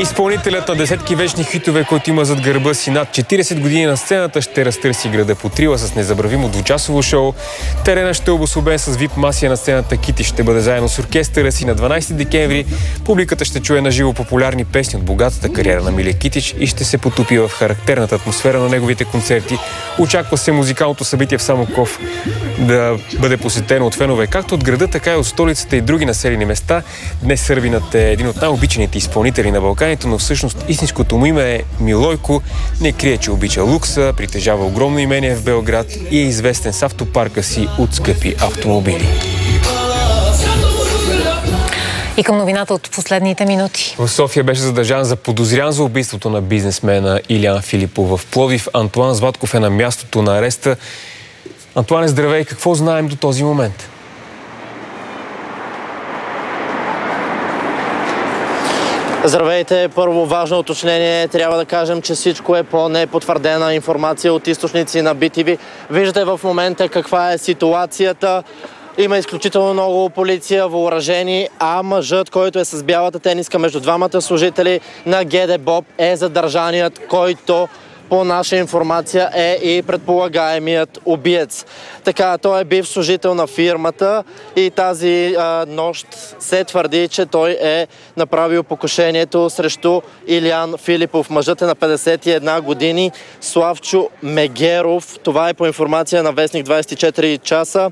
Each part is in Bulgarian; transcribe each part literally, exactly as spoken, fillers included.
Изпълнителят на десетки вечни хитове, който има зад гърба си над четирийсет години на сцената, ще разтърси града по Трила с незабравимо двучасово шоу. Терена ще е обособен с вип масия на сцената. Кити ще бъде заедно с оркестъра си на дванайсети декември. Публиката ще чуе наживо популярни песни от богатата кариера на Миле Китич и ще се потупи в характерната атмосфера на неговите концерти. Очаква се музикалното събитие в Самоков да бъде посетено от фенове както от града, така и от столицата и други населени места. Днес Сърбинът е един от най-обичаните изпълнители на Балканите, но всъщност истинското му име е Милойко. Не крие, че обича лукса, притежава огромно имение в Белград и е известен с автопарка си от скъпи автомобили. И към новината от последните минути. В София беше задържан за подозрян за убийството на бизнесмена Илиян Филипов. В Пловдив Антоан Златков е на мястото на ареста. Антоане, здравей! Какво знаем до този момент? Здравейте! Първо важно уточнение. Трябва да кажем, че всичко е по непотвърдена информация от източници на би ти ви. Виждате в момента каква е ситуацията. Има изключително много полиция, въоръжени, а мъжът, който е с бялата тениска между двамата служители на ГДБОП, е задържаният, който по наша информация е и предполагаемият убиец. Така, той е бив служител на фирмата и тази а, нощ се твърди, че той е направил покушението срещу Илиян Филипов. Мъжът е на петдесет и една години, Славчо Мегеров. Това е по информация на Вестник двайсет и четири часа.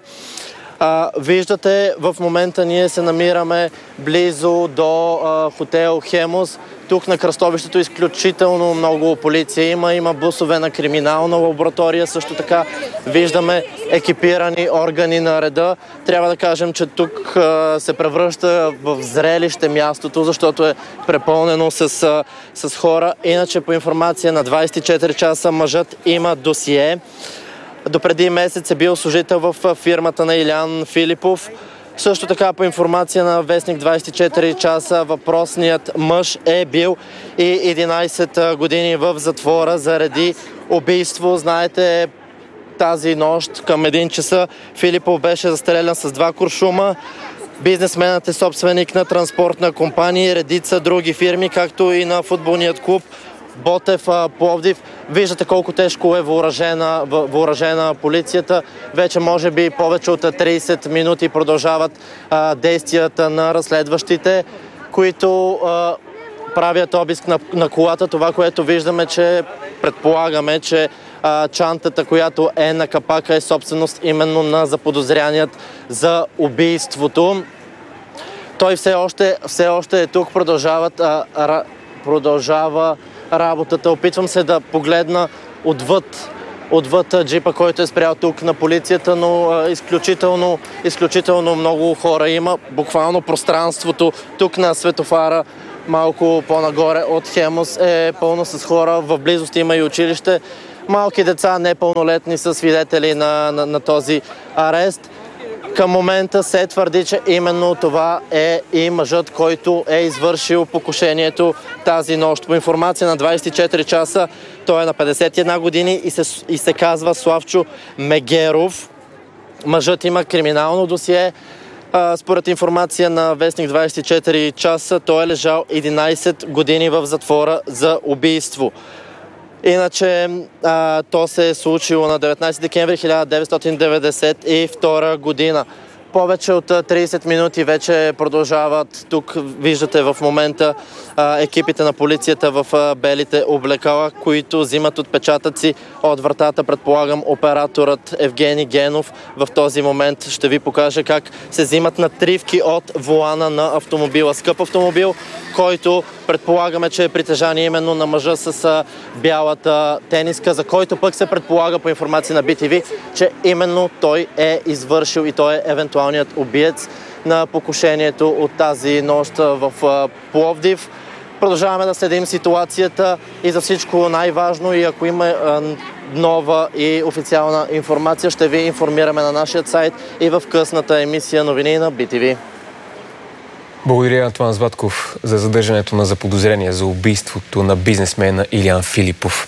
А, виждате, в момента ние се намираме близо до а, хотел Хемус. Тук на кръстовището изключително много полиция има. Има бусове на криминална лаборатория. Също така виждаме екипирани органи на реда. Трябва да кажем, че тук а, се превръща в зрелище мястото, защото е препълнено с, а, с хора. Иначе по информация на двайсет и четири часа мъжът има досие. Допреди месец е бил служител в фирмата на Илиян Филипов. Също така по информация на Вестник двайсет и четири часа въпросният мъж е бил и единайсет години в затвора заради убийство. Знаете, тази нощ към един часа Филипов беше застрелян с два куршума. Бизнесменът е собственик на транспортна компания и редица други фирми, както и на футболният клуб Ботев Пловдив. Виждате колко тежко е въоръжена, въоръжена полицията. Вече може би повече от трийсет минути продължават а, действията на разследващите, които а, правят обиск на, на колата. Това, което виждаме, че предполагаме, че а, чантата, която е на капака, е собственост именно на заподозряният за убийството. Той все още, все още е тук, продължават, а, ра, продължава работата. Опитвам се да погледна отвъд, отвъд джипа, който е спрял тук на полицията, но а, изключително, изключително много хора има. Буквално пространството тук на светофара, малко по-нагоре от Хемус, е пълно с хора. В близост има и училище. Малки деца, непълнолетни, са свидетели на, на, на този арест. Към момента се твърди, че именно това е и мъжът, който е извършил покушението тази нощ. По информация на двайсет и четири часа, той е на петдесет и една години и се, и се казва Славчо Мегеров. Мъжът има криминално досие. А, според информация на Вестник двайсет и четири часа, той е лежал единайсет години в затвора за убийство. Иначе а, то се е случило на деветнайсети декември хиляда деветстотин деветдесет и втора година. Повече от трийсет минути вече продължават. Тук виждате в момента а, екипите на полицията в а, белите облекала, които взимат отпечатъци от вратата. Предполагам, операторът Евгений Генов в този момент ще ви покаже как се взимат натривки от волана на автомобила. Скъп автомобил, който предполагаме, че е притежание именно на мъжа с а, бялата тениска, за който пък се предполага по информация на би ти ви, че именно той е извършил и той е евентуално убиец на покушението от тази нощ в Пловдив. Продължаваме да следим ситуацията и за всичко най-важно, и ако има нова и официална информация, ще ви информираме на нашия сайт и в късната емисия новини на би ти ви. Благодаря, Антоан Златков, за задържането на заподозрение за убийството на бизнесмена Илиян Филипов.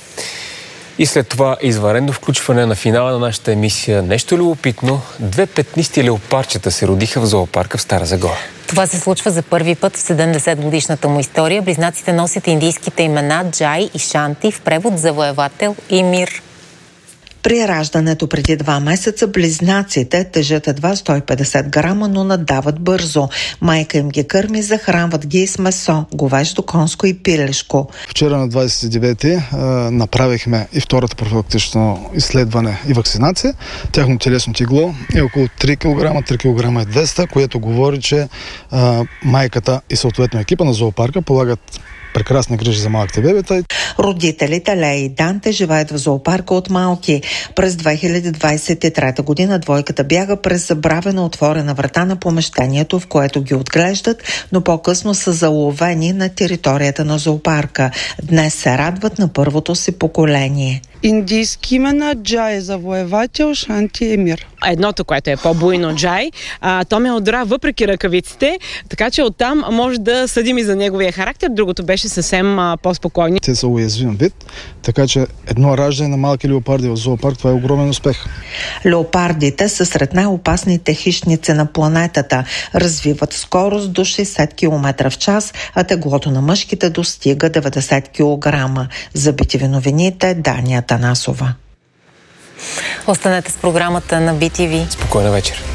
И след това извънредно включване на финала на нашата емисия. Нещо любопитно, две петнисти леопарчета се родиха в зоопарка в Стара Загора. Това се случва за първи път в седемдесетгодишната му история. Близнаците носят индийските имена Джай и Шанти, в превод завоевател и мир. При раждането преди два месеца близнаците тежат едва сто и петдесет грама, но надават бързо. Майка им ги кърми, захранват ги с месо, говеждо, конско и пилешко. Вчера на двадесет и девети направихме и втората профилактично изследване и вакцинация. Тяхно телесно тегло е около три килограма, три килограма и двеста, което говори, че а, майката и съответно екипа на зоопарка полагат прекрасни грижи за малките бебета. Родителите Лея и Данте живеят в зоопарка от малки. През две хиляди двадесет и трета година двойката бяга през забравена отворена врата на помещението, в което ги отглеждат, но по-късно са заловени на територията на зоопарка. Днес се радват на първото си поколение. Индийски имена Джай завоевател, Шанти е мир. Едното, което е по-буйно Джай, а, то ме удра въпреки ръкавиците, така че оттам може да съдим и за неговия характер. Другото беше съвсем а, по-спокойно. Те са уязвим вид, така че едно раждане на малки леопарди в зоопарк, това е огромен успех. Леопардите са сред най-опасните хищници на планетата. Развиват скорост до шейсет километра в час, а теглото на мъжките достига деветдесет килограма. За Би Ти Ви новините Дания Танасова. Останете с програмата на Би Ти Ви. Спокойна вечер.